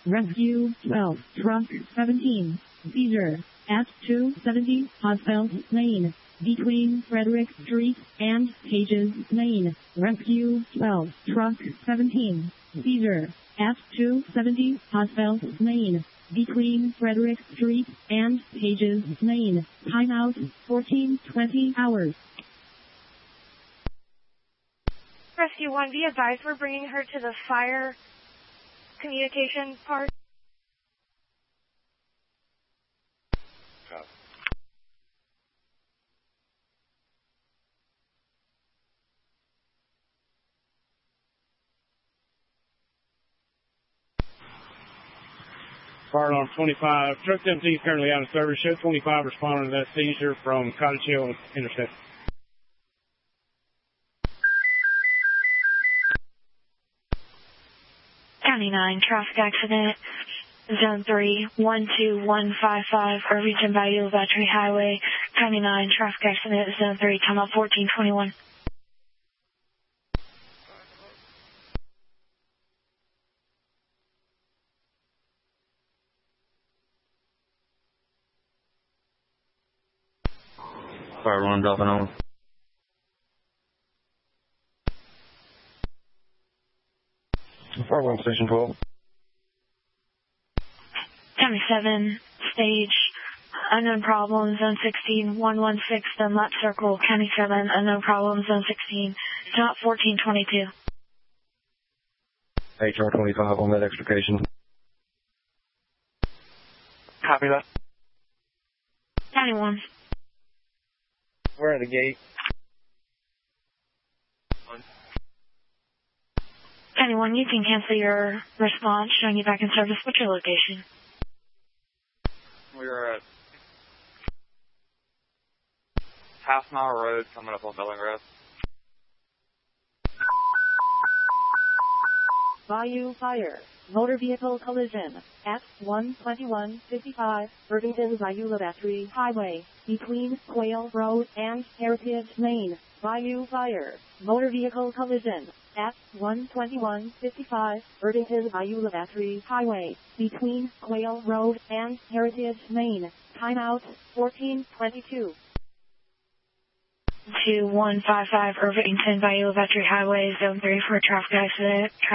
Rescue 12, Truck 17, seizure at 270 Hosfeld Lane, between Frederick Street and Pages Lane. Rescue 12, Truck 17, seizure at 270 Hosfeld Lane, between Frederick Street and Pages Lane. Timeout 14:20 hours. Rescue 1, be advised we're bringing her to the fire communication part. Fire alarm 25. Truck 17 is currently out of service. Show 25 responding to that seizure from Cottage Hill Interstate. County 9, traffic accident, Zone 3, 12155, Irvington Bayou Battery Highway. County 9, traffic accident, Zone 3, timeout 14:21. Fire alarm dropping on. Fire alarm station 12. County 7, stage, unknown problem, Zone 16, 116, Dunlap Circle. County 7, unknown problem, Zone 16, timeout 14:22. HR 25 on that extrication. Copy that. County 1. We're at the gate. County 1, you can cancel your response, showing you back in service. What's your location? We're at Half Mile Road coming up on Belling Road. Bayou Fire, motor vehicle collision, at 12155, Irvington Bayou Battery Highway, between Quail Road and Heritage Lane. Bayou Fire, motor vehicle collision, at 12155, Irvington Bayou Battery Highway, between Quail Road and Heritage Lane. Timeout 14:22. 2155, Irvington Bayou Battery Highway, Zone 3 for a traffic accident.